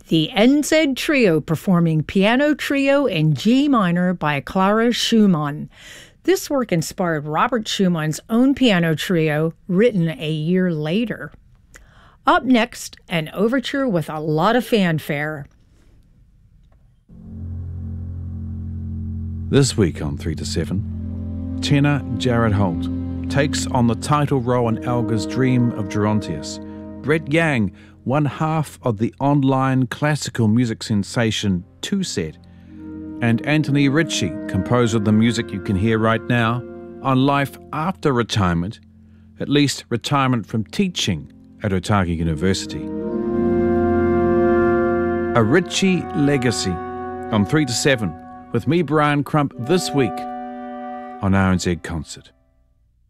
The NZ Trio performing Piano Trio in G minor by Clara Schumann. This work inspired Robert Schumann's own piano trio, written a year later. Up next, an overture with a lot of fanfare. This week on 3 to 7, tenor Jared Holt takes on the title role in Elgar's Dream of Gerontius. Brett Yang, one half of the online classical music sensation Two Set, and Anthony Ritchie, composer of the music you can hear right now, on life after retirement, at least retirement from teaching at Otago University. A Ritchie legacy on 3 to 7 with me, Brian Crump, this week on RNZ Concert.